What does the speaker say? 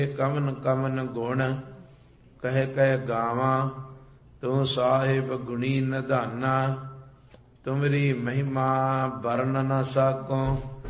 ਕਮਨ ਕਮਨ ਗੁਣ ਕਹਿ ਕਹਿ ਗਾਵਾਂ। ਤੂੰ ਸਾਹਿਬ ਗੁਣੀ ਨਿਧਾਨਾ, ਤੁਮਰੀ ਮਹਿਮਾ ਵਰਨ ਨ ਸਾਕੋ।